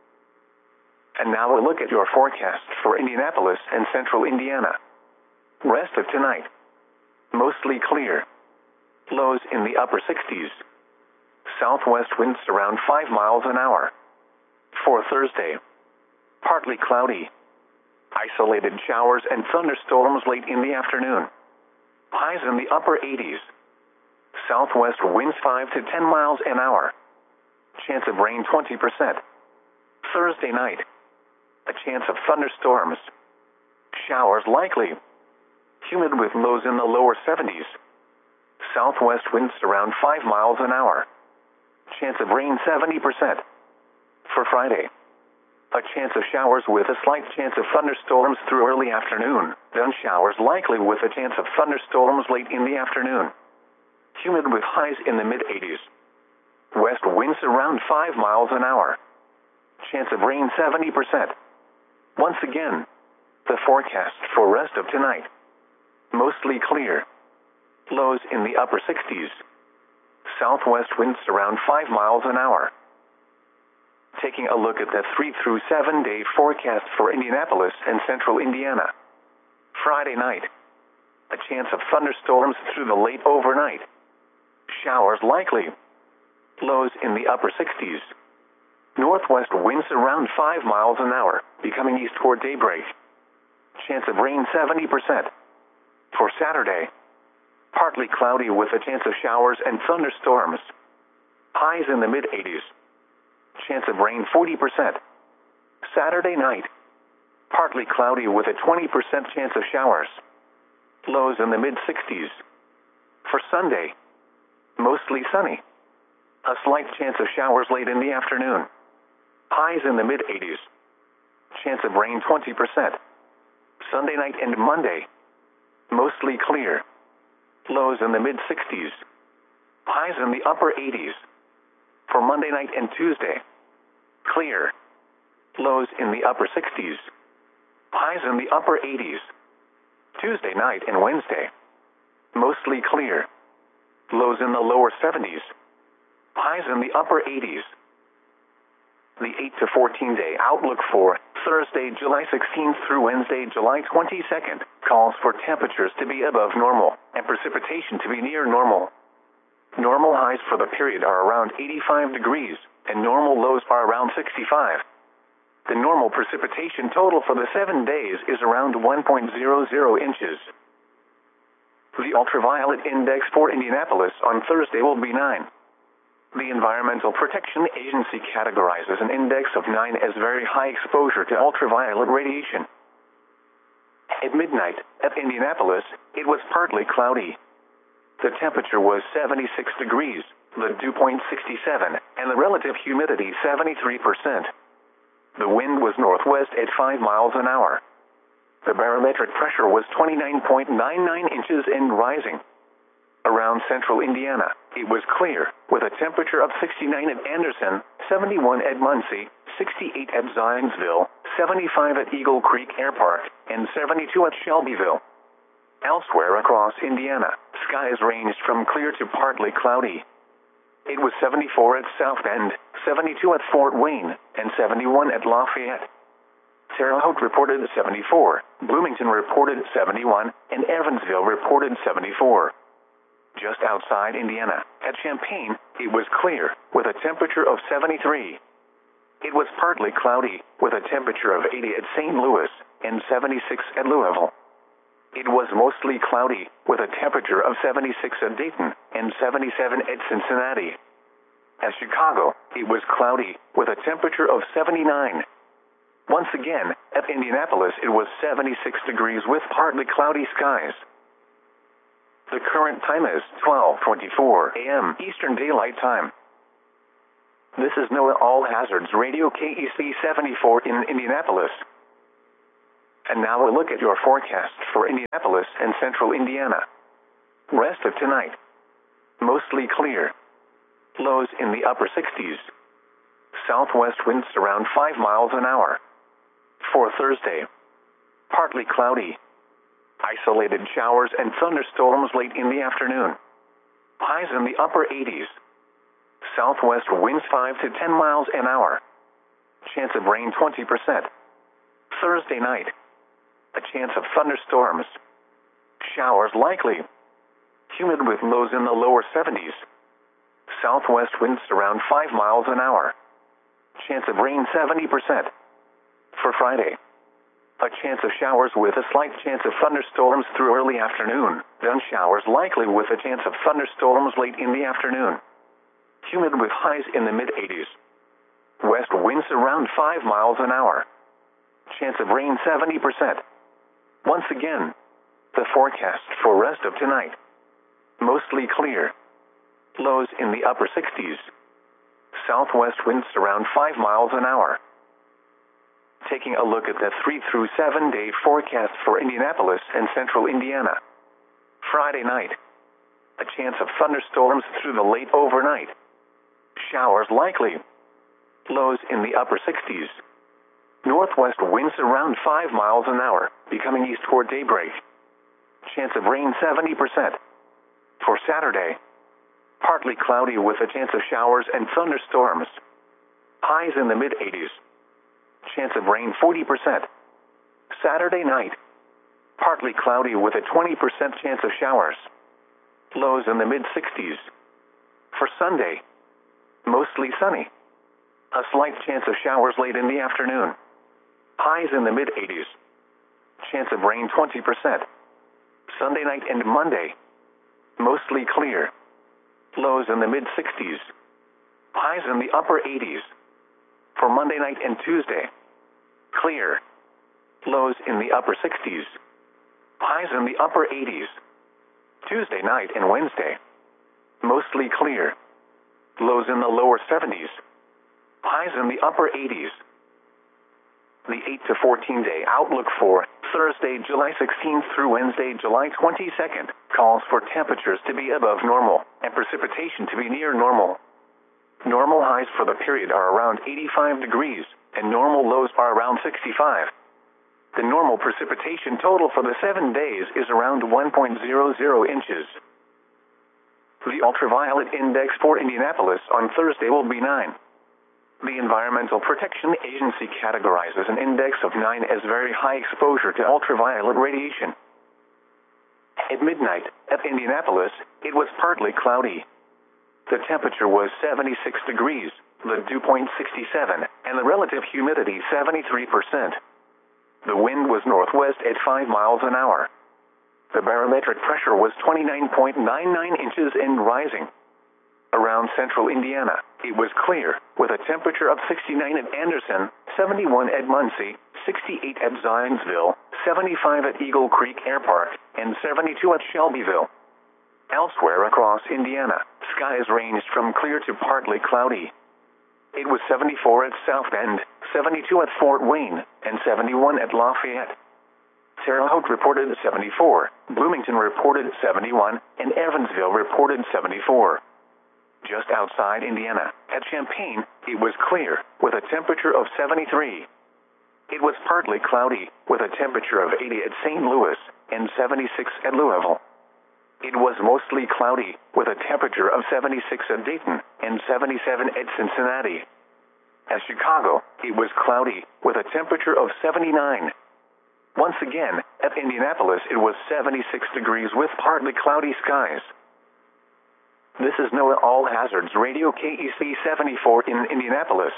And now a look at your forecast for Indianapolis and central Indiana. Rest of tonight. Mostly clear. Lows in the upper sixties. Southwest winds around five miles an hour. For Thursday. Partly cloudy. Isolated showers and thunderstorms late in the afternoon. Highs in the upper eighties. Southwest winds five to ten miles an hour. Chance of rain twenty percent. Thursday night. A chance of thunderstorms. Showers likely. Humid with lows in the lower seventies. Southwest winds around five miles an hour. Chance of rain seventy percent. For Friday. A chance of showers with a slight chance of thunderstorms through early afternoon. Then showers likely with a chance of thunderstorms late in the afternoon. Humid with highs in the mid eighties. West winds around five miles an hour. Chance of rain seventy percent. Once again, the forecast for rest of tonight. Mostly clear. Lows in the upper sixties. Southwest winds around five miles an hour. Taking a look at the three through seven day forecast for Indianapolis and central Indiana. Friday night. A chance of thunderstorms through the late overnight. Showers likely. Lows in the upper sixties. Northwest winds around five miles an hour, becoming east toward daybreak. Chance of rain seventy percent. For Saturday. Partly cloudy with a chance of showers and thunderstorms. Highs in the mid eighties. Chance of rain forty percent. Saturday night. Partly cloudy with a twenty percent chance of showers. Lows in the mid sixties. For Sunday. Mostly sunny. A slight chance of showers late in the afternoon. Highs in the mid eighties. Chance of rain twenty percent. Sunday night and Monday. Mostly clear. Lows in the mid sixties. Highs in the upper eighties. For Monday night and Tuesday. Clear. Lows in the upper sixties. Highs in the upper eighties. Tuesday night and Wednesday. Mostly clear. Lows in the lower seventies. Highs in the upper eighties. The eight to fourteen day outlook for Thursday, July sixteenth through Wednesday, July twenty-second, calls for temperatures to be above normal and precipitation to be near normal. Normal highs for the period are around eighty-five degrees, and normal lows are around sixty-five. The normal precipitation total for the seven days is around one point zero zero inches. The ultraviolet index for Indianapolis on Thursday will be nine. The Environmental Protection Agency categorizes an index of nine as very high exposure to ultraviolet radiation. At midnight, at Indianapolis, it was partly cloudy. The temperature was seventy-six degrees, the dew point sixty-seven, and the relative humidity seventy-three percent. The wind was northwest at five miles an hour. The barometric pressure was twenty-nine point nine nine inches and rising. Around central Indiana, it was clear, with a temperature of sixty-nine at Anderson, seventy-one at Muncie, sixty-eight at Zionsville, seventy-five at Eagle Creek Air Park, and seventy-two at Shelbyville. Elsewhere across Indiana, skies ranged from clear to partly cloudy. It was seventy-four at South Bend, seventy-two at Fort Wayne, and seventy-one at Lafayette. Terre Haute reported seventy-four, Bloomington reported seventy-one, and Evansville reported seventy-four. Just outside Indiana, at Champaign, it was clear, with a temperature of seventy-three. It was partly cloudy, with a temperature of eighty at Saint Louis, and seventy-six at Louisville. It was mostly cloudy, with a temperature of seventy-six at Dayton, and seventy-seven at Cincinnati. At Chicago, it was cloudy, with a temperature of seventy-nine. Once again, at Indianapolis, it was seventy-six degrees with partly cloudy skies. The current time is twelve twenty-four a m Eastern Daylight Time. This is NOAA All Hazards Radio K E C seventy-four in Indianapolis. And now a look at your forecast for Indianapolis and central Indiana. Rest of tonight. Mostly clear. Lows in the upper sixties. Southwest winds around five miles an hour. For Thursday. Partly cloudy. Isolated showers and thunderstorms late in the afternoon. Highs in the upper eighties. Southwest winds five to ten miles an hour. Chance of rain twenty percent. Thursday night. A chance of thunderstorms. Showers likely. Humid with lows in the lower seventies. Southwest winds around five miles an hour. Chance of rain seventy percent. For Friday. A chance of showers with a slight chance of thunderstorms through early afternoon. Then showers likely with a chance of thunderstorms late in the afternoon. Humid with highs in the mid eighties. West winds around five miles an hour. Chance of rain seventy percent. Once again, the forecast for rest of tonight. Mostly clear. Lows in the upper sixties. Southwest winds around five miles an hour. Taking a look at the three through seven day forecast for Indianapolis and central Indiana. Friday night. A chance of thunderstorms through the late overnight. Showers likely. Lows in the upper sixties. Northwest winds around five miles an hour, becoming east toward daybreak. Chance of rain seventy percent. For Saturday. Partly cloudy with a chance of showers and thunderstorms. Highs in the mid eighties. Chance of rain forty percent. Saturday night. Partly cloudy with a twenty percent chance of showers. Lows in the mid sixties. For Sunday. Mostly sunny. A slight chance of showers late in the afternoon. Highs in the mid eighties. Chance of rain twenty percent. Sunday night and Monday. Mostly clear. Lows in the mid sixties. Highs in the upper eighties. For Monday night and Tuesday. Clear. Lows in the upper sixties. Highs in the upper eighties. Tuesday night and Wednesday. Mostly clear. Lows in the lower seventies. Highs in the upper eighties. The eight to fourteen day outlook for Thursday, July sixteenth through Wednesday, July twenty-second, calls for temperatures to be above normal and precipitation to be near normal. Normal highs for the period are around eighty-five degrees, and normal lows are around sixty-five. The normal precipitation total for the seven days is around one point zero zero inches. The ultraviolet index for Indianapolis on Thursday will be nine. The Environmental Protection Agency categorizes an index of nine as very high exposure to ultraviolet radiation. At midnight, at Indianapolis, it was partly cloudy. The temperature was seventy-six degrees, the dew point sixty-seven, and the relative humidity seventy-three percent. The wind was northwest at five miles an hour. The barometric pressure was twenty-nine point nine nine inches and rising. Around central Indiana, it was clear, with a temperature of sixty-nine at Anderson, seventy-one at Muncie, sixty-eight at Zionsville, seventy-five at Eagle Creek Air Park, and seventy-two at Shelbyville. Elsewhere across Indiana, skies ranged from clear to partly cloudy. It was seventy-four at South Bend, seventy-two at Fort Wayne, and seventy-one at Lafayette. Terre Haute reported seventy-four, Bloomington reported seventy-one, and Evansville reported seventy-four. Just outside Indiana, at Champaign, it was clear, with a temperature of seventy-three. It was partly cloudy, with a temperature of eighty at Saint Louis, and seventy-six at Louisville. It was mostly cloudy, with a temperature of seventy-six at Dayton, and seventy-seven at Cincinnati. At Chicago, it was cloudy, with a temperature of seventy-nine. Once again, at Indianapolis it was seventy-six degrees with partly cloudy skies. This is NOAA All Hazards Radio K E C seventy-four in Indianapolis.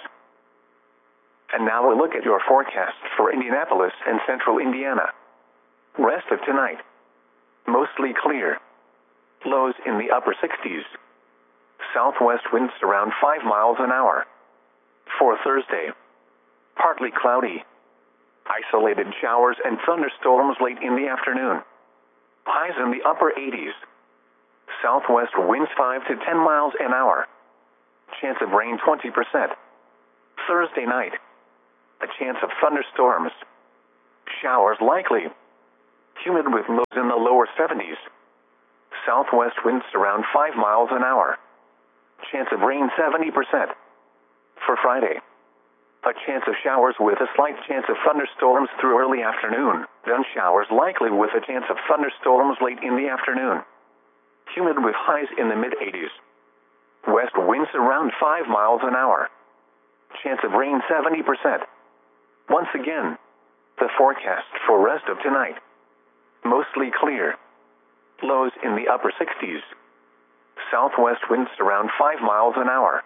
And now a look at your forecast for Indianapolis and central Indiana. Rest of tonight. Mostly clear. Lows in the upper sixties. Southwest winds around five miles an hour. For Thursday. Partly cloudy. Isolated showers and thunderstorms late in the afternoon. Highs in the upper eighties. Southwest winds five to ten miles an hour. Chance of rain twenty percent. Thursday night. A chance of thunderstorms. Showers likely. Humid with lows in the lower seventies. Southwest winds around five miles an hour. Chance of rain seventy percent. For Friday. A chance of showers with a slight chance of thunderstorms through early afternoon. Then showers likely with a chance of thunderstorms late in the afternoon. Humid with highs in the mid eighties. West winds around five miles an hour. Chance of rain seventy percent. Once again, the forecast for rest of tonight. Mostly clear. Lows in the upper sixties. Southwest winds around five miles an hour.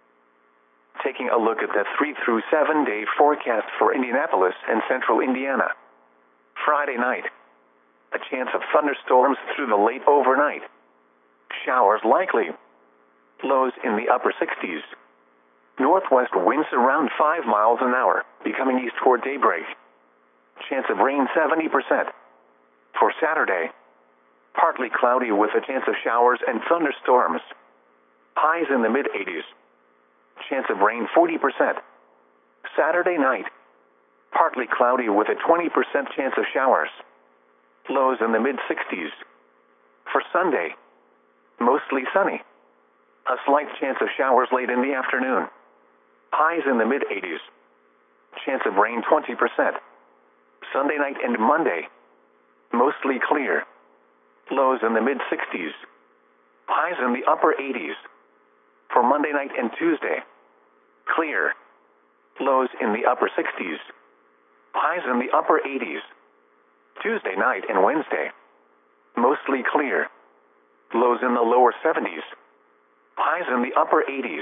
Taking a look at the three through seven day forecast for Indianapolis and central Indiana. Friday night. A chance of thunderstorms through the late overnight. Showers likely. Lows in the upper sixties. Northwest winds around five miles an hour, becoming east toward daybreak. Chance of rain seventy percent. For Saturday. Partly cloudy with a chance of showers and thunderstorms. Highs in the mid eighties. Chance of rain forty percent. Saturday night. Partly cloudy with a twenty percent chance of showers. Lows in the mid sixties. For Sunday. Mostly sunny. A slight chance of showers late in the afternoon. Highs in the mid eighties. Chance of rain twenty percent. Sunday night and Monday. Mostly clear. Lows in the mid sixties. Highs in the upper eighties. For Monday night and Tuesday. Clear. Lows in the upper sixties. Highs in the upper eighties. Tuesday night and Wednesday. Mostly clear. Lows in the lower seventies. Highs in the upper eighties.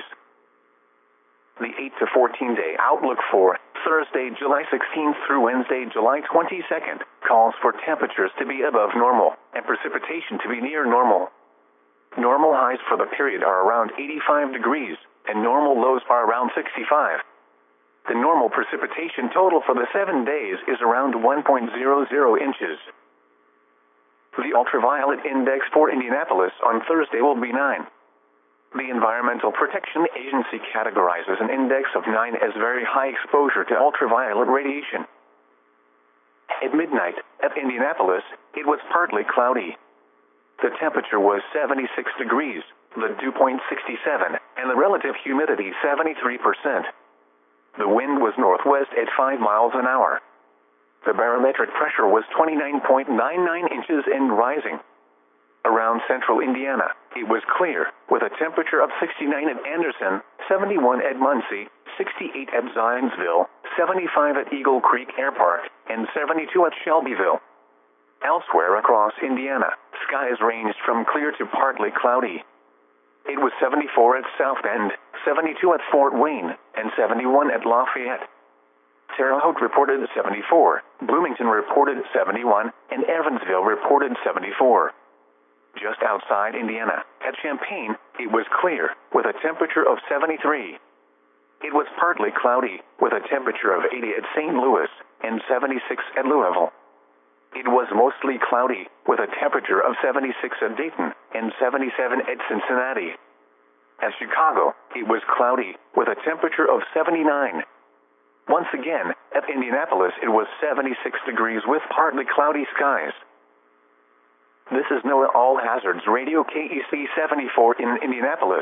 The eight to fourteen day outlook for Thursday, July sixteenth through Wednesday, July twenty-second, calls for temperatures to be above normal and precipitation to be near normal. Normal highs for the period are around eighty-five degrees, and normal lows are around sixty-five. The normal precipitation total for the seven days is around one point zero zero inches. The ultraviolet index for Indianapolis on Thursday will be nine. The Environmental Protection Agency categorizes an index of nine as very high exposure to ultraviolet radiation. At midnight, at Indianapolis, it was partly cloudy. The temperature was seventy-six degrees, the dew point sixty-seven, and the relative humidity seventy-three percent. The wind was northwest at five miles an hour. The barometric pressure was twenty-nine point nine nine inches and rising. Around central Indiana, it was clear, with a temperature of sixty-nine at Anderson, seventy-one at Muncie, sixty-eight at Zionsville, seventy-five at Eagle Creek Air Park, and seventy-two at Shelbyville. Elsewhere across Indiana, skies ranged from clear to partly cloudy. It was seventy-four at South Bend, seventy-two at Fort Wayne, and seventy-one at Lafayette. Terre Haute reported seventy-four, Bloomington reported seventy-one, and Evansville reported seventy-four. Just outside Indiana, at Champaign, it was clear, with a temperature of seventy-three. It was partly cloudy, with a temperature of eighty at Saint Louis, and seventy-six at Louisville. It was mostly cloudy, with a temperature of seventy-six at Dayton, and seventy-seven at Cincinnati. At Chicago, it was cloudy, with a temperature of seventy-nine. Once again, at Indianapolis, it was seventy-six degrees with partly cloudy skies. This is NOAA All Hazards Radio K E C seventy-four in Indianapolis.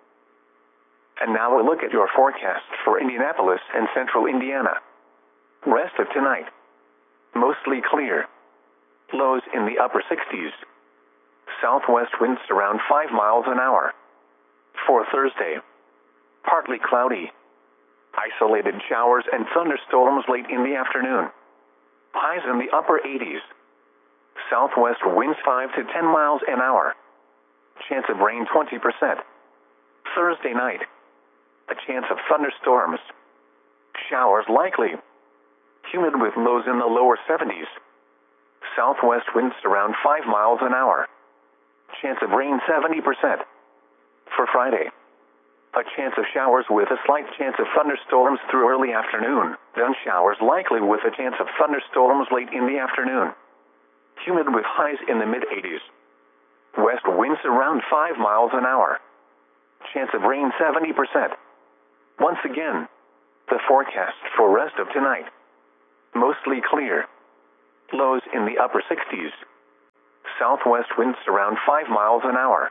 And now a look at your forecast for Indianapolis and central Indiana. Rest of tonight. Mostly clear. Lows in the upper sixties. Southwest winds around five miles an hour. For Thursday. Partly cloudy. Isolated showers and thunderstorms late in the afternoon. Highs in the upper eighties. Southwest winds five to ten miles an hour. Chance of rain twenty percent. Thursday night. A chance of thunderstorms. Showers likely. Humid with lows in the lower seventies. Southwest winds around five miles an hour. Chance of rain seventy percent. For Friday. A chance of showers with a slight chance of thunderstorms through early afternoon. Then showers likely with a chance of thunderstorms late in the afternoon. Humid with highs in the mid eighties. West winds around five miles an hour. chance of rain seventy percent. Once again, the forecast for rest of tonight. Mostly clear. Lows in the upper sixties. Southwest winds around five miles an hour.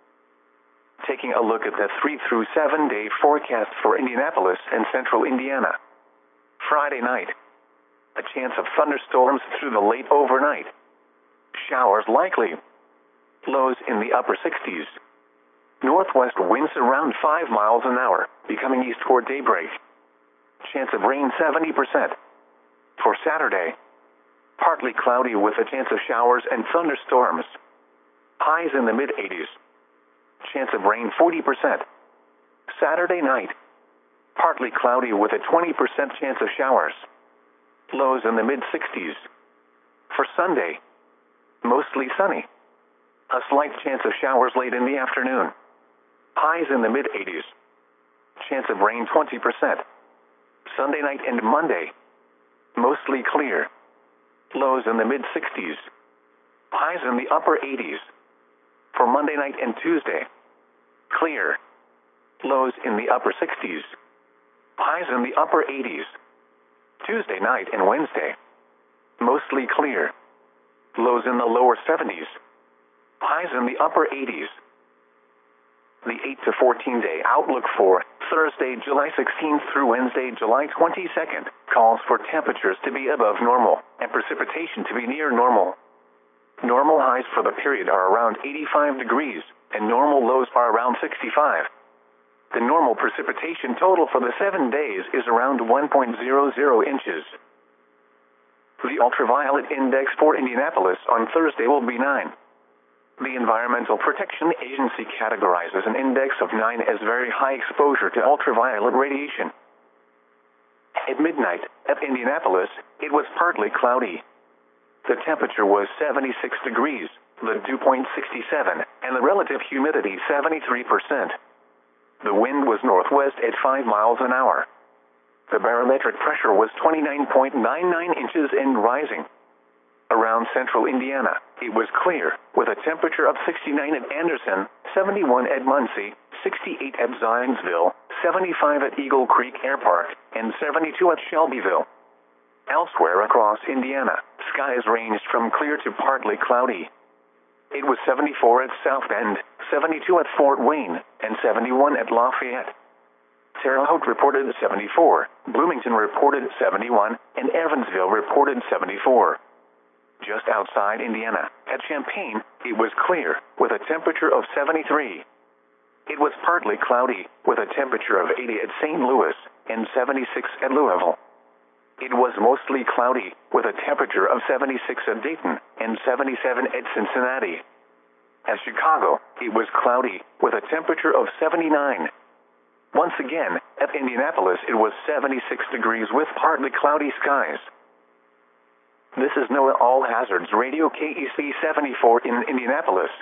Taking a look at the three through seven day forecast for Indianapolis and central Indiana. Friday night. A chance of thunderstorms through the late overnight. Showers likely. Lows in the upper sixties. Northwest winds around five miles an hour, becoming east toward daybreak. Chance of rain seventy percent. For Saturday, partly cloudy with a chance of showers and thunderstorms. Highs in the mid eighties. Chance of rain forty percent. Saturday night, partly cloudy with a twenty percent chance of showers. Lows in the mid sixties. For Sunday, mostly sunny. A slight chance of showers late in the afternoon. Highs in the mid eighties. Chance of rain twenty percent. Sunday night and Monday, mostly clear. Lows in the mid sixties. Highs in the upper eighties. For Monday night and Tuesday, clear. Lows in the upper sixties. Highs in the upper eighties. Tuesday night and Wednesday, mostly clear. Lows in the lower seventies. Highs in the upper eighties. The eight to fourteen day outlook for Thursday, July sixteenth through Wednesday, July twenty-second, calls for temperatures to be above normal and precipitation to be near normal. Normal highs for the period are around eighty-five degrees, and normal lows are around sixty-five. The normal precipitation total for the seven days is around one point zero zero inches. The ultraviolet index for Indianapolis on Thursday will be nine. The Environmental Protection Agency categorizes an index of nine as very high exposure to ultraviolet radiation. At midnight, at Indianapolis, it was partly cloudy. The temperature was seventy-six degrees, the dew point sixty-seven, and the relative humidity seventy-three percent. The wind was northwest at five miles an hour. The barometric pressure was twenty-nine point nine nine inches and rising. Around central Indiana, it was clear, with a temperature of sixty-nine at Anderson, seventy-one at Muncie, sixty-eight at Zionsville, seventy-five at Eagle Creek Air Park, and seventy-two at Shelbyville. Elsewhere across Indiana, skies ranged from clear to partly cloudy. It was seventy-four at South Bend, seventy-two at Fort Wayne, and seventy-one at Lafayette. Terre Haute reported seventy-four, Bloomington reported seventy-one, and Evansville reported seventy-four. Just outside Indiana, at Champaign, it was clear, with a temperature of seventy-three. It was partly cloudy, with a temperature of eighty at Saint Louis, and seventy-six at Louisville. It was mostly cloudy, with a temperature of seventy-six at Dayton, and seventy-seven at Cincinnati. At Chicago, it was cloudy, with a temperature of seventy-nine. Once again, at Indianapolis it was seventy-six degrees with partly cloudy skies. This is NOAA All Hazards Radio K E C seventy-four in Indianapolis.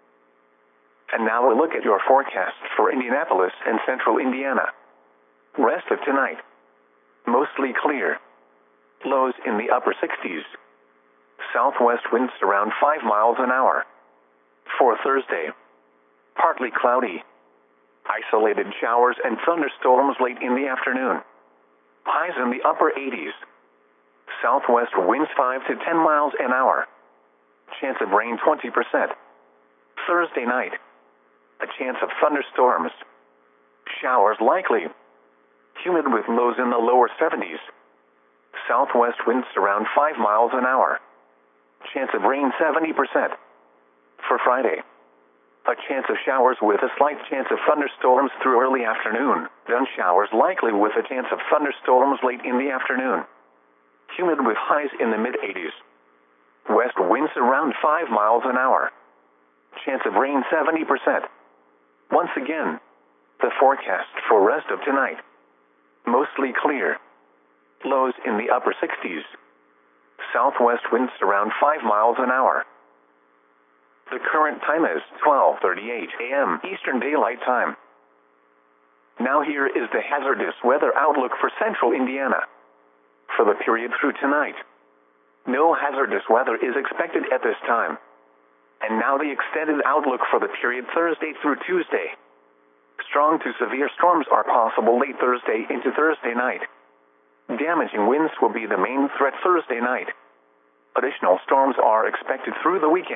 And now a look at your forecast for Indianapolis and central Indiana. Rest of tonight. Mostly clear. Lows in the upper sixties. Southwest winds around five miles an hour. For Thursday, partly cloudy. Isolated showers and thunderstorms late in the afternoon. Highs in the upper eighties. Southwest winds five to ten miles an hour. Chance of rain twenty percent. Thursday night, a chance of thunderstorms. Showers likely. Humid with lows in the lower seventies. Southwest winds around five miles an hour. Chance of rain seventy percent. For Friday, a chance of showers with a slight chance of thunderstorms through early afternoon, then showers likely with a chance of thunderstorms late in the afternoon. Humid with highs in the mid eighties. West winds around five miles an hour. Chance of rain seventy percent. Once again, the forecast for rest of tonight. Mostly clear. Lows in the upper sixties. Southwest winds around five miles an hour. The current time is twelve thirty-eight a m Eastern Daylight Time. Now here is the hazardous weather outlook for central Indiana. For the period through tonight, no hazardous weather is expected at this time. And now the extended outlook for the period Thursday through Tuesday. Strong to severe storms are possible late Thursday into Thursday night. Damaging winds will be the main threat Thursday night. Additional storms are expected through the weekend.